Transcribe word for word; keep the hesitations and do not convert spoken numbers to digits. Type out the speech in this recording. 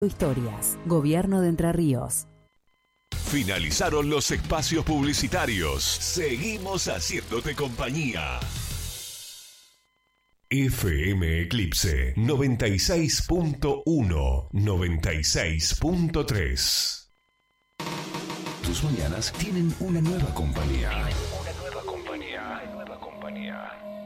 Historias. Gobierno de Entre Ríos. Finalizaron los espacios publicitarios. Seguimos haciéndote compañía. F M Eclipse noventa y seis punto uno, noventa y seis punto tres. Tus mañanas tienen una nueva compañía. Una nueva compañía. Una nueva compañía.